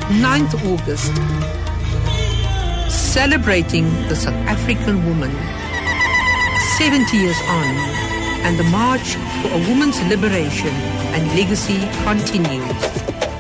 9th August, celebrating the South African woman 70 years on, and the March for a Woman's Liberation and Legacy continues.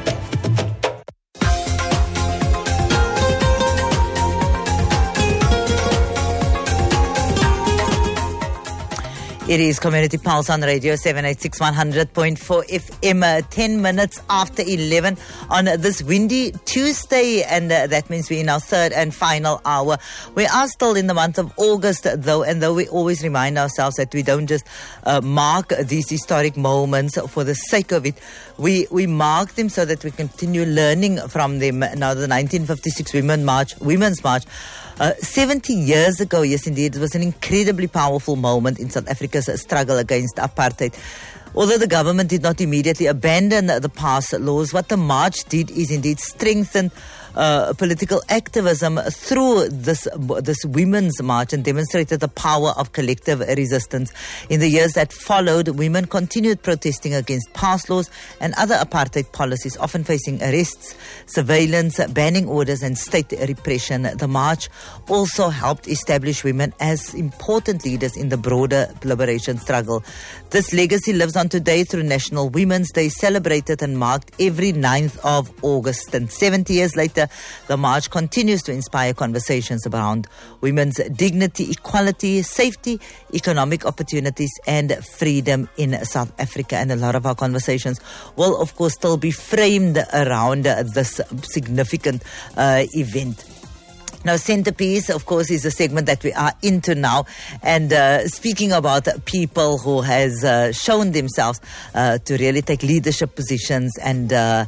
It is Community Pulse on Radio 786 100.4 FM, 10 minutes after 11 on this windy Tuesday, and that means we're in our third and final hour. We are still in the month of August, though, and though we always remind ourselves that we don't just mark these historic moments for the sake of it, we mark them so that we continue learning from them. Now, the 1956 Women's March, 70 years ago, yes indeed, it was an incredibly powerful moment in South Africa's struggle against apartheid. Although the government did not immediately abandon the past laws, what the march did is indeed strengthen political activism through this women's march and demonstrated the power of collective resistance. In the years that followed, women continued protesting against past laws and other apartheid policies, often facing arrests, surveillance, banning orders and state repression. The march also helped establish women as important leaders in the broader liberation struggle. This legacy lives on today through National Women's Day, celebrated and marked every 9th of August. And 70 years later, the march continues to inspire conversations around women's dignity, equality, safety, economic opportunities and freedom in South Africa. And a lot of our conversations will, of course, still be framed around this significant event. Now, Centerpiece, of course, is a segment that we are into now. And speaking about people who has shown themselves to really take leadership positions and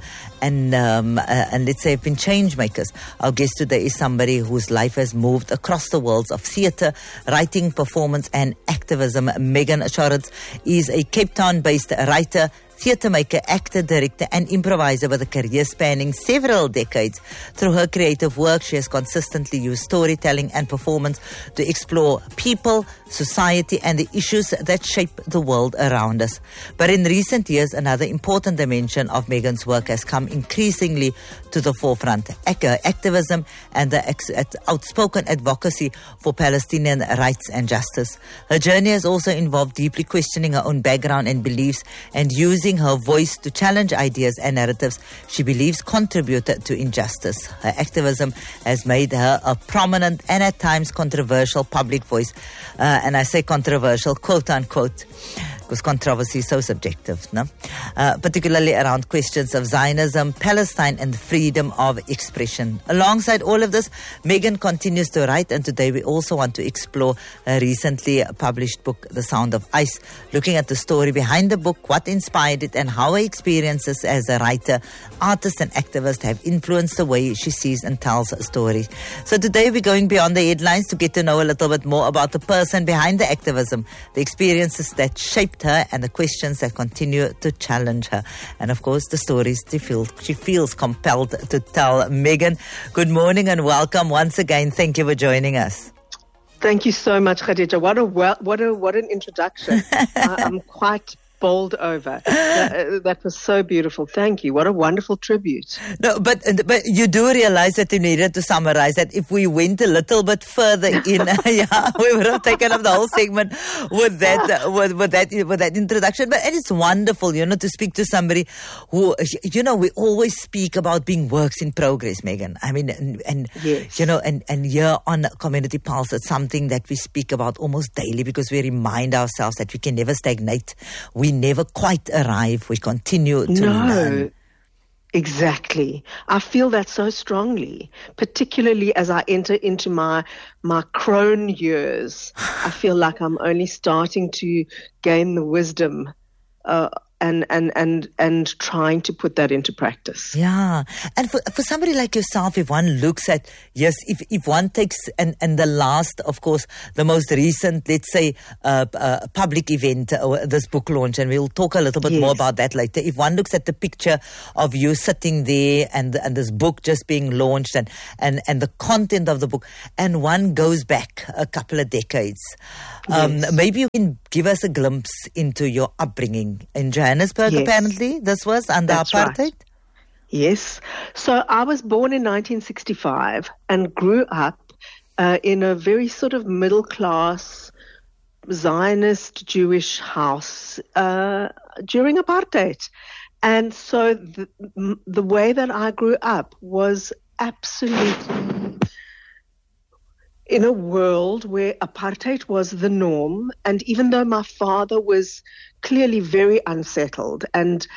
let's say have been change makers. Our guest today is somebody whose life has moved across the worlds of theatre, writing, performance and activism. Megan Scharitz is a Cape Town-based writer, theatre maker, actor, director and improviser with a career spanning several decades. Through her creative work, she has consistently used storytelling and performance to explore people, society and the issues that shape the world around us. But in recent years, another important dimension of Megan's work has come increasingly to the forefront: activism and the outspoken advocacy for Palestinian rights and justice. Her journey has also involved deeply questioning her own background and beliefs and using her voice to challenge ideas and narratives she believes contribute to injustice. Her activism has made her a prominent and at times controversial public voice. And I say controversial, quote unquote, because controversy is so subjective, no? Particularly around questions of Zionism, Palestine and freedom of expression. Alongside all of this, Megan continues to write, and today we also want to explore her recently published book, The Sound of Ice, looking at the story behind the book, what inspired it and how her experiences as a writer, artist and activist have influenced the way she sees and tells stories. So today we're going beyond the headlines to get to know a little bit more about the person behind the activism, the experiences that shaped her and the questions that continue to challenge her, and of course the stories she feels compelled to tell. Megan, good morning and welcome once again. Thank you for joining us. Thank you so much, Khadija. What an introduction. I'm quite bowled over. That was so beautiful. Thank you. What a wonderful tribute. No, but you do realize that you needed to summarize that if we went a little bit further in, yeah, we would have taken up the whole segment with that introduction. But it's wonderful, to speak to somebody who, we always speak about being works in progress, Megan. I mean, and yes. And here on Community Pulse, it's something that we speak about almost daily because we remind ourselves that we can never stagnate. We never quite arrive. We continue to learn. Exactly. I feel that so strongly, particularly as I enter into my crone years. I feel like I'm only starting to gain the wisdom and trying to put that into practice. Yeah. And for somebody like yourself, if one looks at, yes, if one takes, and the last, of course, the most recent, let's say, public event, this book launch, and we'll talk a little bit more about that later. If one looks at the picture of you sitting there and this book just being launched and the content of the book, and one goes back a couple of decades, maybe you can give us a glimpse into your upbringing in Johannesburg, apparently. This was under apartheid? Right. Yes. So I was born in 1965 and grew up in a very sort of middle-class Zionist Jewish house during apartheid. And so the way that I grew up was absolutely in a world where apartheid was the norm. And even though my father was clearly very unsettled and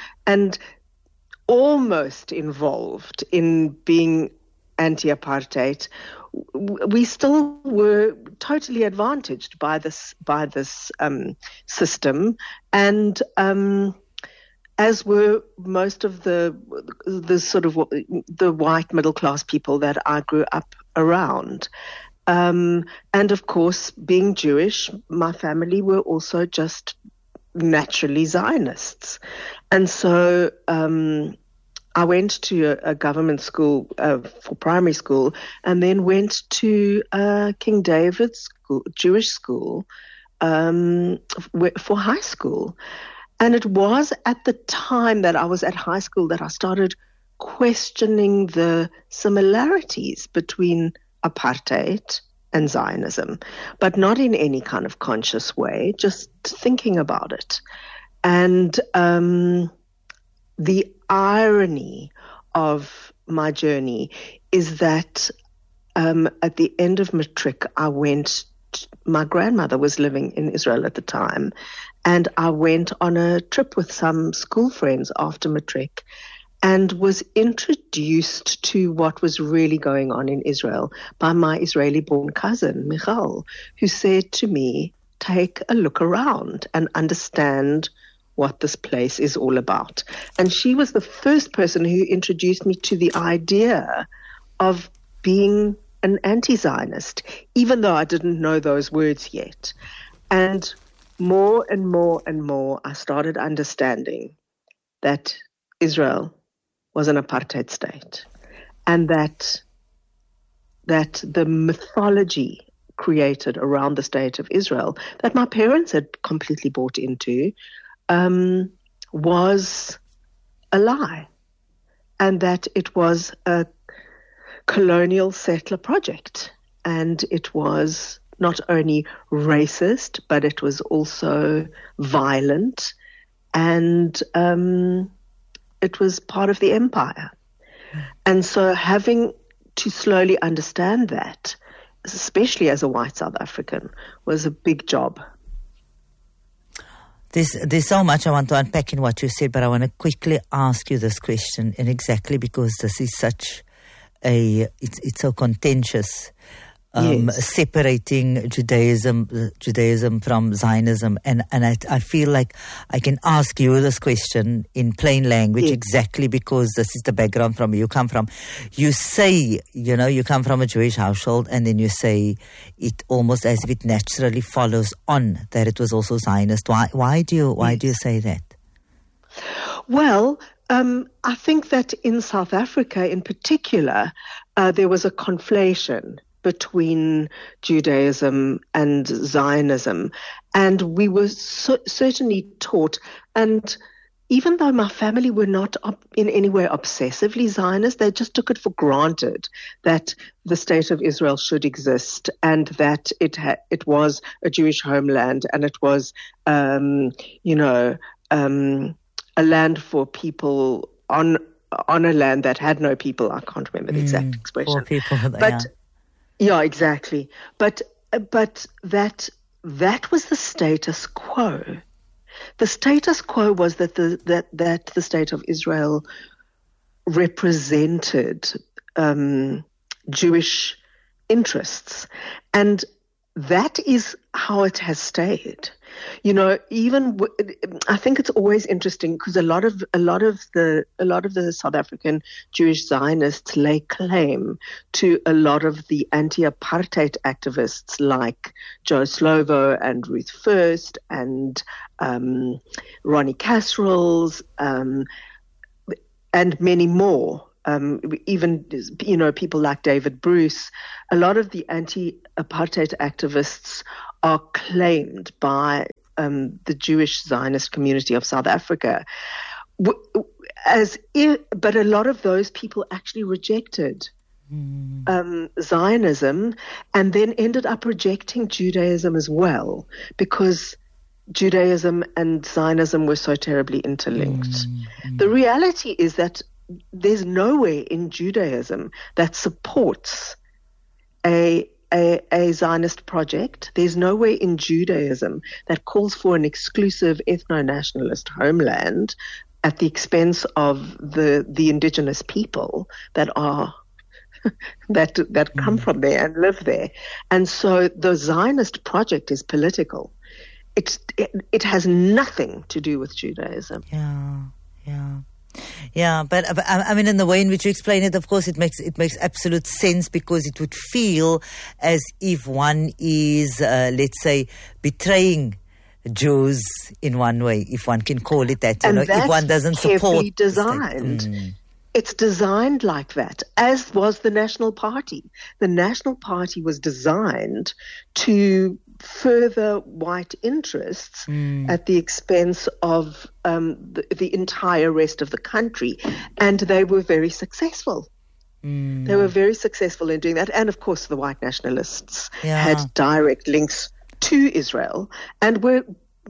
almost involved in being anti-apartheid, we still were totally advantaged by this system, and as were most of the sort of the white middle class people that I grew up around. And of course, being Jewish, my family were also just naturally Zionists. And so I went to a government school for primary school, and then went to King David's school, Jewish school for high school. And it was at the time that I was at high school that I started questioning the similarities between apartheid and Zionism, but not in any kind of conscious way, just thinking about it. And the irony of my journey is that at the end of matric, my grandmother was living in Israel at the time, and I went on a trip with some school friends after matric and was introduced to what was really going on in Israel by my Israeli-born cousin, Michal, who said to me, take a look around and understand what this place is all about. And she was the first person who introduced me to the idea of being an anti-Zionist, even though I didn't know those words yet. And more and more and more, I started understanding that Israel was an apartheid state, and that the mythology created around the state of Israel that my parents had completely bought into was a lie, and that it was a colonial settler project, and it was not only racist, but it was also violent, and it was part of the empire. And so having to slowly understand that, especially as a white South African, was a big job. There's so much I want to unpack in what you said, but I want to quickly ask you this question, and exactly because this is such it's so contentious, Yes. separating Judaism from Zionism, and I feel like I can ask you this question in plain language, Yes. exactly because this is the background from you come from. You say, you come from a Jewish household, and then you say it almost as if it naturally follows on that it was also Zionist. Why do you say that? Well, I think that in South Africa in particular, there was a conflation between Judaism and Zionism. And we were certainly taught, and even though my family were not in any way obsessively Zionist, they just took it for granted that the state of Israel should exist, and that it was a Jewish homeland, and it was, a land for people on a land that had no people. I can't remember the exact expression. Poor people, but yeah, exactly. But that was the status quo. The status quo was that the state of Israel represented Jewish interests, and that is how it has stayed. I think it's always interesting because a lot of the South African Jewish Zionists lay claim to a lot of the anti-apartheid activists like Joe Slovo and Ruth First and Ronnie Kasrils and many more. Even people like David Bruce. A lot of the anti-apartheid activists are claimed by the Jewish Zionist community of South Africa. but a lot of those people actually rejected Zionism, and then ended up rejecting Judaism as well, because Judaism and Zionism were so terribly interlinked. The reality is that there's nowhere in Judaism that supports a Zionist project. There's nowhere in Judaism that calls for an exclusive ethno-nationalist homeland at the expense of the indigenous people that are that come from there and live there. And so the Zionist project is political. It has nothing to do with Judaism. Yeah, but I mean, in the way in which you explain it, of course, it makes absolute sense, because it would feel as if one is, let's say, betraying Jews in one way, if one can call it that. And if one doesn't support. Designed. It's designed like that, as was the National Party. The National Party was designed to further white interests at the expense of the entire rest of the country. And they were very successful. They were very successful in doing that. And, of course, the white nationalists had direct links to Israel and were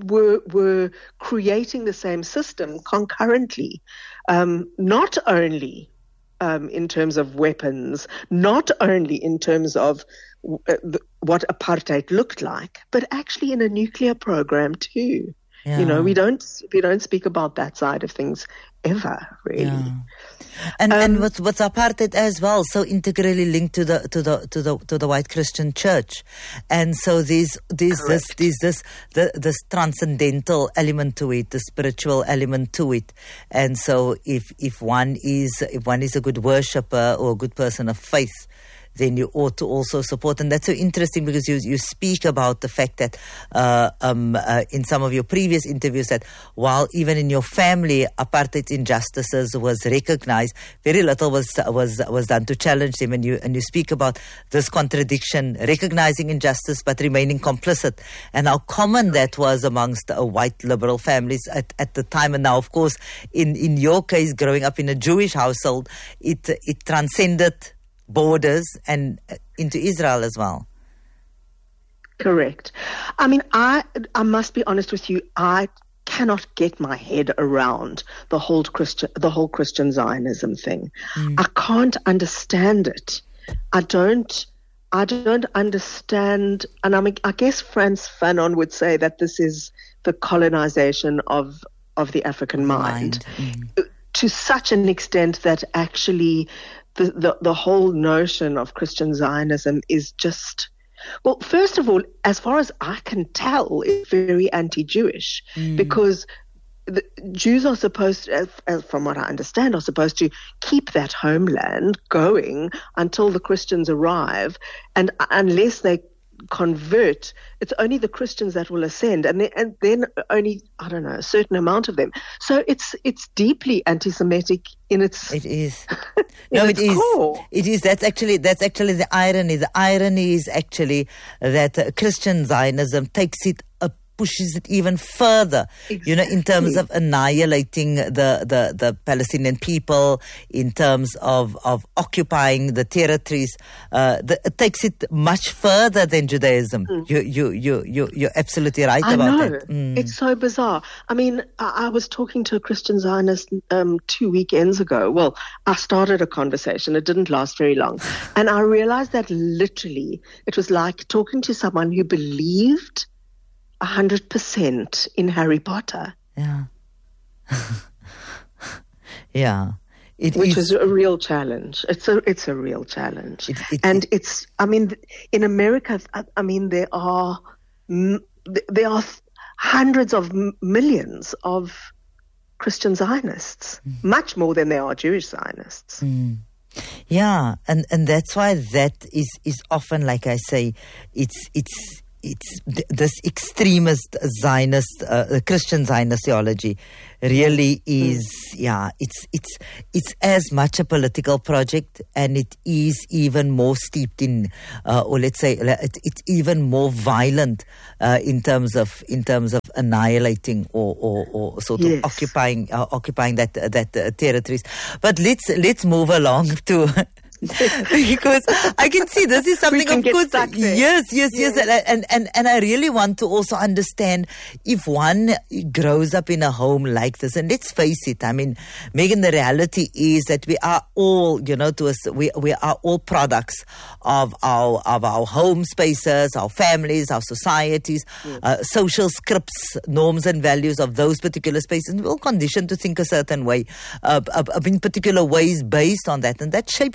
creating the same system concurrently, not only in terms of weapons, not only in terms of what apartheid looked like, but actually in a nuclear program too. You know, we don't speak about that side of things ever, really. And what's apartheid as well, so integrally linked to the white Christian church, and so there's this transcendental element to it, the spiritual element to it, and so if one is a good worshipper or a good person of faith, then you ought to also support. And that's so interesting, because you speak about the fact that in some of your previous interviews, that while even in your family apartheid injustices was recognized, very little was done to challenge them. And you speak about this contradiction, recognizing injustice but remaining complicit, and how common that was amongst white liberal families at the time. And now, of course, in your case, growing up in a Jewish household, it transcended borders and into Israel as well. Correct. I mean, I must be honest with you. I cannot get my head around the whole Christian Zionism thing. I can't understand it. I don't understand. And I guess Frantz Fanon would say that this is the colonization of the African mind. To such an extent that actually the whole notion of Christian Zionism is just, well, first of all, as far as I can tell, it's very anti-Jewish, because the Jews are supposed to, from what I understand, are supposed to keep that homeland going until the Christians arrive, and unless they convert, it's only the Christians that will ascend, and then only, I don't know, a certain amount of them. So it's deeply anti-Semitic in its. It is. No, it is. Core. It is. That's actually the irony. The irony is actually that Christian Zionism pushes it even further, exactly. In terms of annihilating the Palestinian people, in terms of occupying the territories. It takes it much further than Judaism. You're absolutely right about that. It's so bizarre. I mean, I was talking to a Christian Zionist 2 weekends ago. Well, I started a conversation. It didn't last very long. And I realized that literally it was like talking to someone who believed 100% in Harry Potter. Yeah. Yeah. Which is a real challenge. It's a real challenge. And it's, I mean, in America, I mean, there are hundreds of millions of Christian Zionists, much more than there are Jewish Zionists. Yeah, and that's why that is often, like I say, it's this extremist Zionist, Christian Zionist theology really is, it's as much a political project, and it is even more steeped in, or let's say, it's even more violent in terms of annihilating or sort of occupying that territories. But let's move along to. Because I can see this is something, of course. Yes. And I really want to also understand, if one grows up in a home like this, and let's face it, I mean, Megan, the reality is that we are all, we are all products of our home spaces, our families, our societies, social scripts, norms and values of those particular spaces. And we're all conditioned to think a certain way, in particular ways based on that, and that shapes